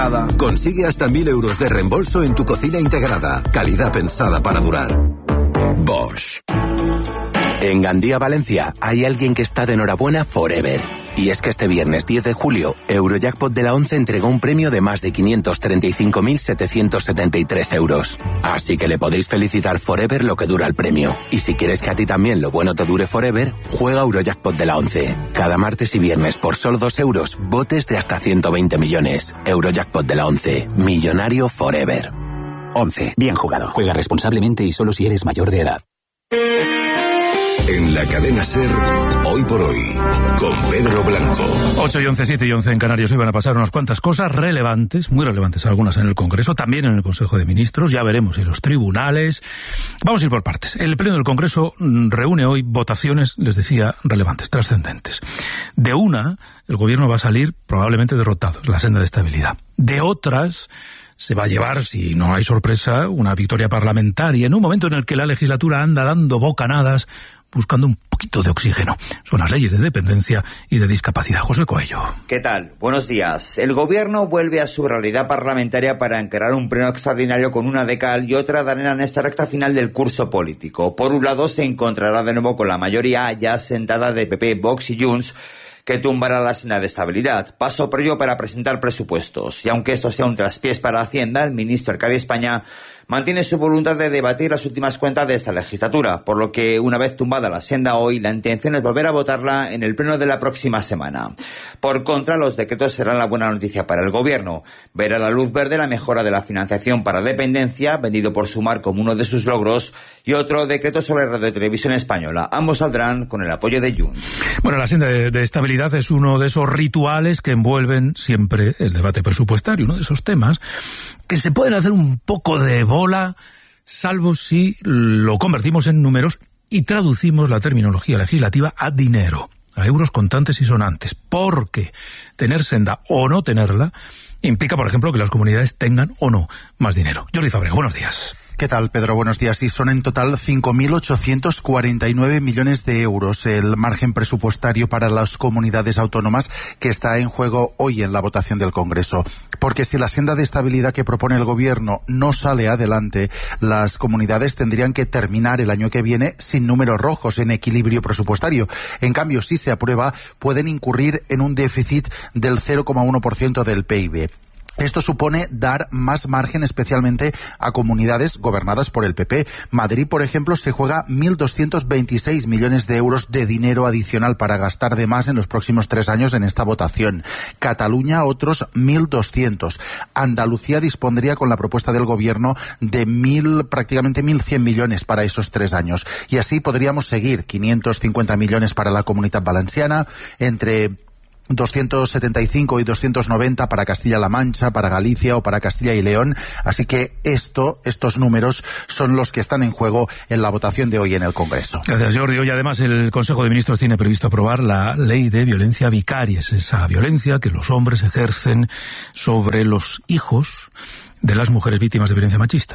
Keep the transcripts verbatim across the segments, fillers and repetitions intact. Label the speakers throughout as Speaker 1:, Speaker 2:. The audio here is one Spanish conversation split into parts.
Speaker 1: Consigue hasta mil euros de reembolso en tu cocina integrada. Calidad pensada para durar. Bosch.
Speaker 2: En Gandía, Valencia, hay alguien que está de enhorabuena forever. Y es que este viernes diez de julio, Eurojackpot de la once entregó un premio de más de quinientos treinta y cinco mil setecientos setenta y tres euros. Así que le podéis felicitar forever lo que dura el premio. Y si quieres que a ti también lo bueno te dure forever, juega Eurojackpot de la once. Cada martes y viernes por solo dos euros, botes de hasta ciento veinte millones. Eurojackpot de la once. Millonario forever.
Speaker 3: once. Bien jugado. Juega responsablemente y solo si eres mayor de edad.
Speaker 1: En la cadena SER, hoy por hoy, con Pedro Blanco.
Speaker 4: ocho y once, siete y once en Canarias. Hoy van a pasar unas cuantas cosas relevantes, muy relevantes, algunas en el Congreso, también en el Consejo de Ministros, ya veremos en los tribunales. Vamos a ir por partes. El Pleno del Congreso reúne hoy votaciones, les decía, relevantes, trascendentes. De una, el Gobierno va a salir probablemente derrotado, la senda de estabilidad. De otras, se va a llevar, si no hay sorpresa, una victoria parlamentaria en un momento en el que la legislatura anda dando bocanadas, buscando un poquito de oxígeno. Son las leyes de dependencia y de discapacidad. José Coello.
Speaker 5: ¿Qué tal? Buenos días. El Gobierno vuelve a su realidad parlamentaria para encarar un pleno extraordinario con una de cal y otra de arena en esta recta final del curso político. Por un lado, se encontrará de nuevo con la mayoría ya sentada de P P, Vox y Junts, que tumbará la senda de estabilidad. Paso previo para presentar presupuestos. Y aunque esto sea un traspiés para Hacienda, el ministro Arcadi España mantiene su voluntad de debatir las últimas cuentas de esta legislatura, por lo que una vez tumbada la senda hoy, la intención es volver a votarla en el pleno de la próxima semana. Por contra, los decretos serán la buena noticia para el Gobierno. Verá la luz verde la mejora de la financiación para dependencia, vendido por Sumar como uno de sus logros, y otro decreto sobre Radio y Televisión Española. Ambos saldrán con el apoyo de Junts.
Speaker 4: Bueno, la senda de, de estabilidad es uno de esos rituales que envuelven siempre el debate presupuestario, uno de esos temas que se pueden hacer un poco de bola, salvo si lo convertimos en números y traducimos la terminología legislativa a dinero, a euros contantes y sonantes, porque tener senda o no tenerla implica, por ejemplo, que las comunidades tengan o no más dinero. Jordi Fábrega, buenos días.
Speaker 6: ¿Qué tal, Pedro? Buenos días. Y son en total cinco mil ochocientos cuarenta y nueve millones de euros el margen presupuestario para las comunidades autónomas que está en juego hoy en la votación del Congreso. Porque si la senda de estabilidad que propone el Gobierno no sale adelante, las comunidades tendrían que terminar el año que viene sin números rojos, en equilibrio presupuestario. En cambio, si se aprueba, pueden incurrir en un déficit del cero coma uno por ciento del P I B. Esto supone dar más margen especialmente a comunidades gobernadas por el P P. Madrid, por ejemplo, se juega mil doscientos veintiséis millones de euros de dinero adicional para gastar de más en los próximos tres años en esta votación. Cataluña, otros mil doscientos. Andalucía dispondría con la propuesta del Gobierno de mil, prácticamente mil cien millones para esos tres años. Y así podríamos seguir. quinientos cincuenta millones para la Comunitat Valenciana, entre doscientos setenta y cinco y doscientos noventa para Castilla-La Mancha, para Galicia o para Castilla y León. Así que esto, estos números son los que están en juego en la votación de hoy en el Congreso.
Speaker 4: Gracias, Jordi. Hoy además el Consejo de Ministros tiene previsto aprobar la ley de violencia vicaria. Es esa violencia que los hombres ejercen sobre los hijos de las mujeres víctimas de violencia machista.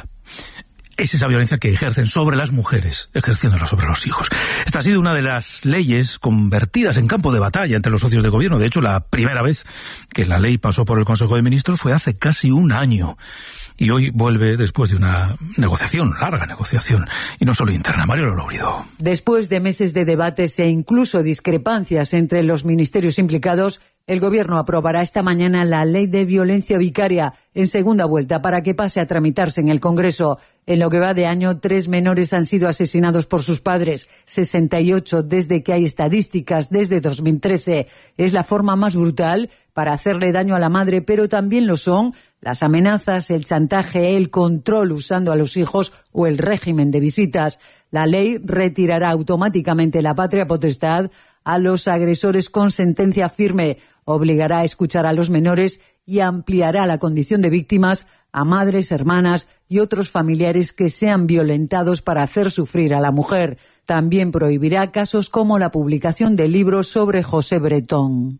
Speaker 4: Es esa violencia que ejercen sobre las mujeres, ejerciéndola sobre los hijos. Esta ha sido una de las leyes convertidas en campo de batalla entre los socios de gobierno. De hecho, la primera vez que la ley pasó por el Consejo de Ministros fue hace casi un año. Y hoy vuelve después de una negociación, larga negociación, y no solo interna. Mario Lolorido.
Speaker 7: Después de meses de debates e incluso discrepancias entre los ministerios implicados, el Gobierno aprobará esta mañana la ley de violencia vicaria en segunda vuelta para que pase a tramitarse en el Congreso. En lo que va de año, tres menores han sido asesinados por sus padres, sesenta y ocho desde que hay estadísticas, desde dos mil trece. Es la forma más brutal para hacerle daño a la madre, pero también lo son las amenazas, el chantaje, el control usando a los hijos o el régimen de visitas. La ley retirará automáticamente la patria potestad a los agresores con sentencia firme, obligará a escuchar a los menores y ampliará la condición de víctimas a madres, hermanas y otros familiares que sean violentados para hacer sufrir a la mujer. También prohibirá casos como la publicación de libros sobre José Bretón.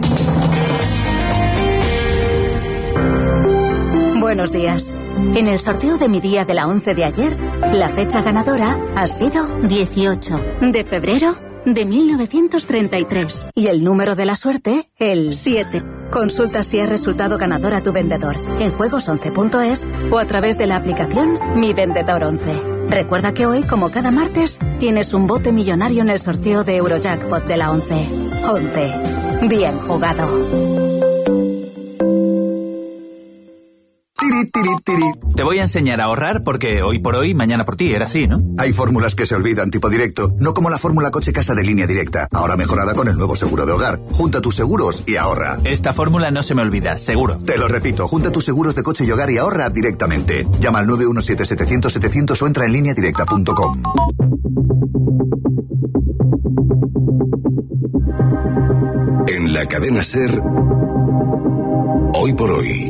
Speaker 8: Buenos días. En el sorteo de mi día de la once de ayer, la fecha ganadora ha sido dieciocho de febrero de mil novecientos treinta y tres. Y el número de la suerte, el siete. Consulta si has resultado ganador a tu vendedor en juegos once punto es o a través de la aplicación Mi Vendedor once. Recuerda que hoy, como cada martes, tienes un bote millonario en el sorteo de Eurojackpot de la once. once. Bien jugado.
Speaker 9: Tiri, tiri, tiri. Te voy a enseñar a ahorrar porque hoy por hoy, mañana por ti, era así, ¿no?
Speaker 10: Hay fórmulas que se olvidan, tipo directo, no como la fórmula coche-casa de Línea Directa, ahora mejorada con el nuevo seguro de hogar. Junta tus seguros y ahorra.
Speaker 9: Esta fórmula no se me olvida, seguro.
Speaker 10: Te lo repito, junta tus seguros de coche y hogar y ahorra directamente. Llama al nueve uno siete setecientos setecientos o entra en línea directa punto com.
Speaker 1: En la cadena SER, hoy por hoy,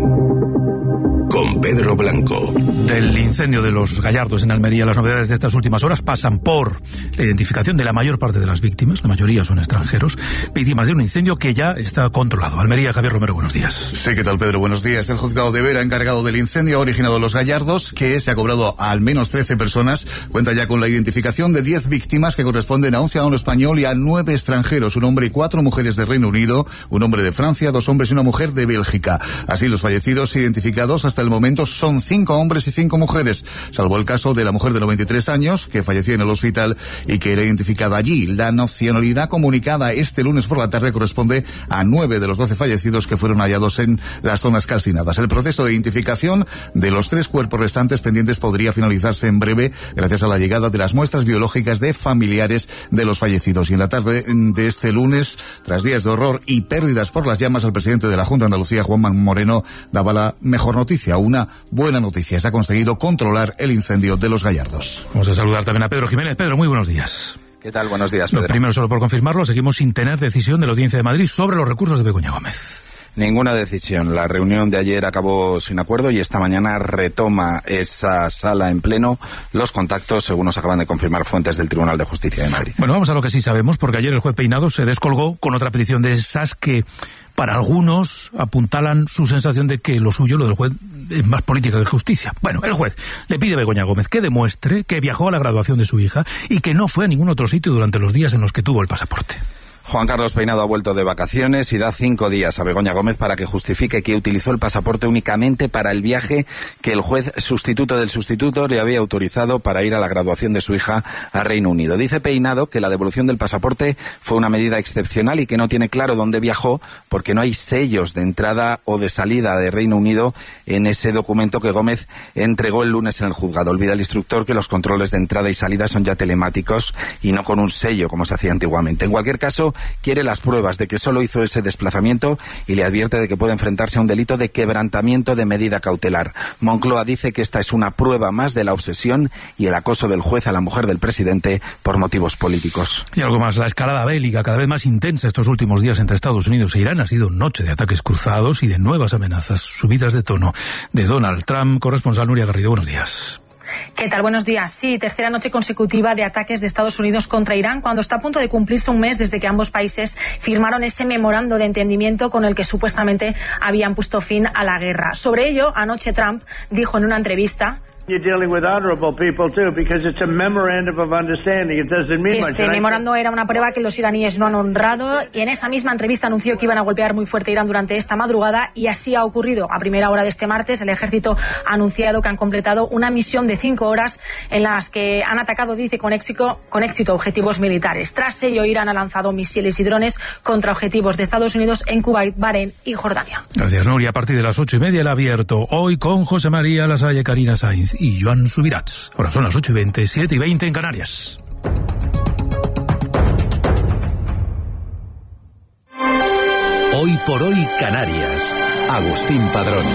Speaker 1: con Pedro Blanco.
Speaker 4: Del incendio de los Gallardos en Almería, las novedades de estas últimas horas pasan por la identificación de la mayor parte de las víctimas, la mayoría son extranjeros, víctimas de un incendio que ya está controlado. Almería, Javier Romero, buenos días.
Speaker 11: Sí, ¿qué tal, Pedro? Buenos días. El juzgado de Vera, encargado del incendio, ha originado los Gallardos, que se ha cobrado a al menos trece personas. Cuenta ya con la identificación de diez víctimas que corresponden a un ciudadano español y a nueve extranjeros, un hombre y cuatro mujeres de Reino Unido, un hombre de Francia, dos hombres y una mujer de Bélgica. Así, los fallecidos identificados hasta el momento son cinco hombres y cinco mujeres, salvo el caso de la mujer de noventa y tres años que falleció en el hospital y que era identificada allí. La nacionalidad comunicada este lunes por la tarde corresponde a nueve de los doce fallecidos que fueron hallados en las zonas calcinadas. El proceso de identificación de los tres cuerpos restantes pendientes podría finalizarse en breve gracias a la llegada de las muestras biológicas de familiares de los fallecidos. Y en la tarde de este lunes, tras días de horror y pérdidas por las llamas, el presidente de la Junta de Andalucía, Juanma Moreno, daba la mejor noticia, una buena noticia. Se ha conseguido controlar el incendio de los Gallardos.
Speaker 4: Vamos a saludar también a Pedro Jiménez. Pedro, muy buenos días.
Speaker 12: ¿Qué tal? Buenos días, Pedro.
Speaker 4: Lo primero, solo por confirmarlo, seguimos sin tener decisión de la Audiencia de Madrid sobre los recursos de Begoña Gómez.
Speaker 12: Ninguna decisión. La reunión de ayer acabó sin acuerdo y esta mañana retoma esa sala en pleno los contactos, según nos acaban de confirmar fuentes del Tribunal de Justicia de Madrid.
Speaker 4: Bueno, vamos a lo que sí sabemos, porque ayer el juez Peinado se descolgó con otra petición de esas que para algunos apuntalan su sensación de que lo suyo, lo del juez, es más política que justicia. Bueno, el juez le pide a Begoña Gómez que demuestre que viajó a la graduación de su hija y que no fue a ningún otro sitio durante los días en los que tuvo el pasaporte.
Speaker 12: Juan Carlos Peinado ha vuelto de vacaciones y da cinco días a Begoña Gómez para que justifique que utilizó el pasaporte únicamente para el viaje que el juez sustituto del sustituto le había autorizado para ir a la graduación de su hija a Reino Unido. Dice Peinado que la devolución del pasaporte fue una medida excepcional y que no tiene claro dónde viajó porque no hay sellos de entrada o de salida de Reino Unido en ese documento que Gómez entregó el lunes en el juzgado. Olvida el instructor que los controles de entrada y salida son ya telemáticos y no con un sello como se hacía antiguamente. En cualquier caso, quiere las pruebas de que solo hizo ese desplazamiento y le advierte de que puede enfrentarse a un delito de quebrantamiento de medida cautelar. Moncloa dice que esta es una prueba más de la obsesión y el acoso del juez a la mujer del presidente por motivos políticos.
Speaker 4: Y algo más, la escalada bélica cada vez más intensa estos últimos días entre Estados Unidos e Irán ha sido noche de ataques cruzados y de nuevas amenazas subidas de tono de Donald Trump. Corresponsal Nuria Garrido, buenos días.
Speaker 13: ¿Qué tal? Buenos días. Sí, tercera noche consecutiva de ataques de Estados Unidos contra Irán, cuando está a punto de cumplirse un mes desde que ambos países firmaron ese memorando de entendimiento con el que supuestamente habían puesto fin a la guerra. Sobre ello, anoche Trump dijo en una entrevista
Speaker 14: You're dealing with honorable people too, because it's a memorandum of understanding. It doesn't mean much.
Speaker 13: Este memorando era una prueba que los iraníes no han honrado y en esa misma entrevista anunció que iban a golpear muy fuerte a Irán durante esta madrugada y así ha ocurrido. A primera hora de este martes el ejército ha anunciado que han completado una misión de cinco horas en las que han atacado, dice, con éxito, con éxito objetivos militares. Tras ello, Irán ha lanzado misiles y drones contra objetivos de Estados Unidos en Kuwait, Bahrein y Jordania.
Speaker 4: Gracias, Nuria. A partir de las ocho y media el abierto. Hoy con José María Lasalle, Karina Sainz y Joan Subirats. Ahora son las ocho y veinte, siete y veinte en Canarias.
Speaker 1: Hoy por hoy Canarias. Agustín Padrón.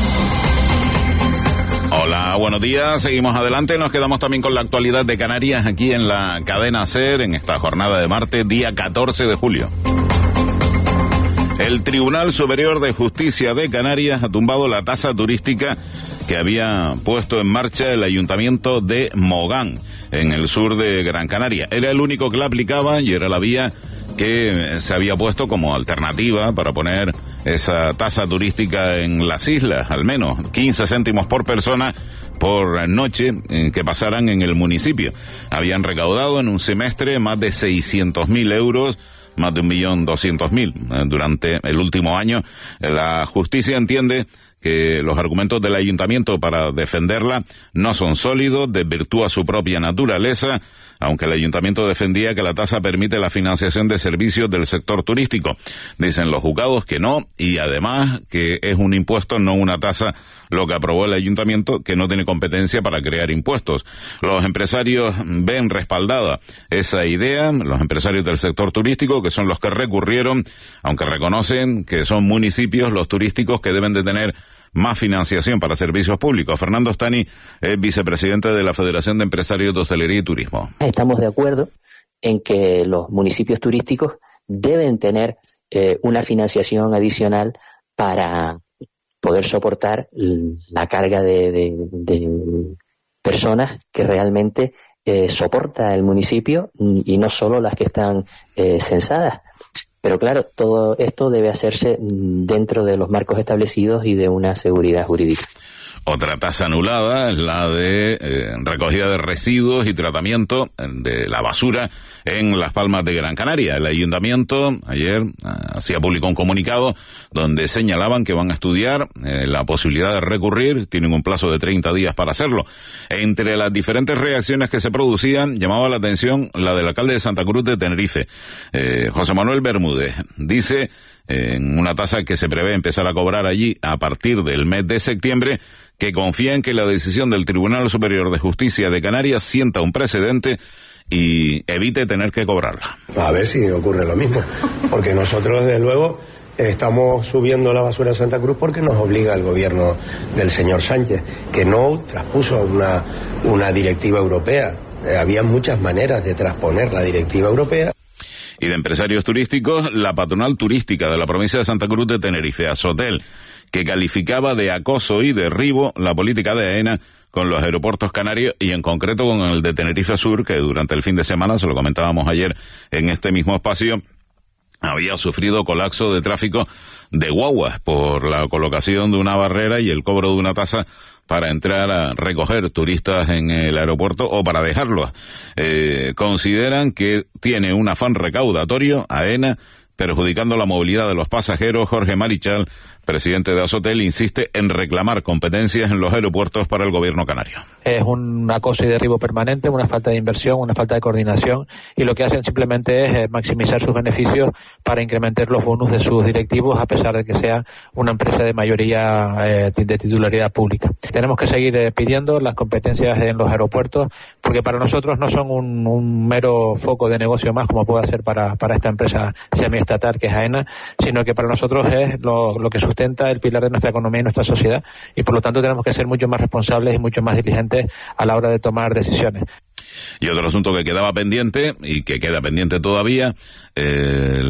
Speaker 15: Hola, buenos días. Seguimos adelante. Nos quedamos también con la actualidad de Canarias aquí en la cadena SER en esta jornada de martes, día catorce de julio. El Tribunal Superior de Justicia de Canarias ha tumbado la tasa turística que había puesto en marcha el Ayuntamiento de Mogán, en el sur de Gran Canaria. Era el único que la aplicaba y era la vía que se había puesto como alternativa para poner esa tasa turística en las islas, al menos quince céntimos por persona por noche que pasaran en el municipio. Habían recaudado en un semestre más de seiscientos mil euros más de un millón doscientos mil. Durante el último año, la justicia entiende que los argumentos del ayuntamiento para defenderla no son sólidos, desvirtúa su propia naturaleza, aunque el ayuntamiento defendía que la tasa permite la financiación de servicios del sector turístico. Dicen los juzgados que no, y además que es un impuesto, no una tasa, lo que aprobó el ayuntamiento, que no tiene competencia para crear impuestos. Los empresarios ven respaldada esa idea, los empresarios del sector turístico, que son los que recurrieron, aunque reconocen que son municipios los turísticos que deben de tener más financiación para servicios públicos. Fernando Stani es vicepresidente de la Federación de Empresarios de Hostelería y Turismo.
Speaker 16: Estamos de acuerdo en que los municipios turísticos deben tener eh, una financiación adicional para poder soportar la carga de, de, de personas que realmente eh, soporta el municipio, y no solo las que están eh, censadas. Pero claro, todo esto debe hacerse dentro de los marcos establecidos y de una seguridad jurídica.
Speaker 15: Otra tasa anulada es la de eh, recogida de residuos y tratamiento de la basura en Las Palmas de Gran Canaria. El ayuntamiento ayer eh, hacía público un comunicado donde señalaban que van a estudiar eh, la posibilidad de recurrir, tienen un plazo de treinta días para hacerlo. Entre las diferentes reacciones que se producían, llamaba la atención la del alcalde de Santa Cruz de Tenerife, eh, José Manuel Bermúdez. Dice, en una tasa que se prevé empezar a cobrar allí a partir del mes de septiembre, que confía en que la decisión del Tribunal Superior de Justicia de Canarias sienta un precedente y evite tener que cobrarla.
Speaker 17: A ver si ocurre lo mismo, porque nosotros, desde luego, estamos subiendo la basura en Santa Cruz porque nos obliga el gobierno del señor Sánchez, que no traspuso una, una directiva europea. Eh, había muchas maneras de transponer la directiva europea.
Speaker 15: Y de empresarios turísticos, la patronal turística de la provincia de Santa Cruz de Tenerife, Asotel, que calificaba de acoso y derribo la política de AENA con los aeropuertos canarios y en concreto con el de Tenerife Sur, que durante el fin de semana, se lo comentábamos ayer en este mismo espacio, había sufrido colapso de tráfico de guaguas por la colocación de una barrera y el cobro de una tasa para entrar a recoger turistas en el aeropuerto o para dejarlos. Eh, consideran que tiene un afán recaudatorio AENA, perjudicando la movilidad de los pasajeros. Jorge Marichal, presidente de Asotel, insiste en reclamar competencias en los aeropuertos para el gobierno canario.
Speaker 18: Es un acoso y derribo permanente, una falta de inversión, una falta de coordinación, y lo que hacen simplemente es maximizar sus beneficios para incrementar los bonus de sus directivos, a pesar de que sea una empresa de mayoría eh, de titularidad pública. Tenemos que seguir eh, pidiendo las competencias en los aeropuertos, porque para nosotros no son un, un mero foco de negocio más, como puede ser para, para esta empresa semiestatal que es AENA, sino que para nosotros es lo, lo que sustenta el pilar de nuestra economía y nuestra sociedad, y por lo tanto tenemos que ser mucho más responsables y mucho más diligentes a la hora de tomar decisiones.
Speaker 15: Y otro asunto que quedaba pendiente y que queda pendiente todavía, eh,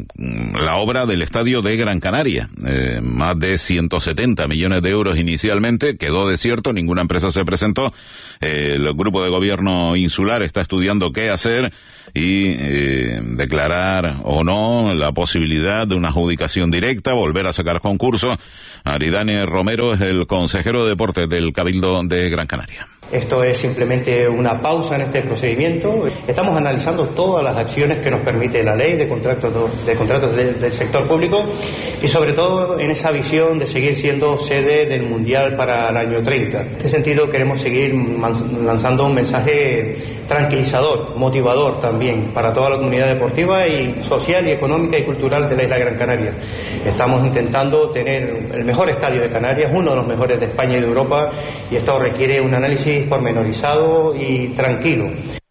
Speaker 15: la obra del estadio de Gran Canaria, eh, más de ciento setenta millones de euros inicialmente, quedó desierto, ninguna empresa se presentó, eh, el grupo de gobierno insular está estudiando qué hacer y eh, declarar o no la posibilidad de una adjudicación directa, volver a sacar concurso. Aridane Romero es el consejero de deportes del Cabildo de Gran Canaria.
Speaker 19: Esto es simplemente una pausa en este procedimiento. Estamos analizando todas las acciones que nos permite la ley de contratos, de contratos de, del sector público y sobre todo en esa visión de seguir siendo sede del Mundial para el año treinta. En este sentido queremos seguir lanzando un mensaje tranquilizador, motivador también para toda la comunidad deportiva y social y económica y cultural de la isla Gran Canaria. Estamos intentando tener el mejor estadio de Canarias, uno de los mejores de España y de Europa, y esto requiere un análisis pormenorizado y tranquilo.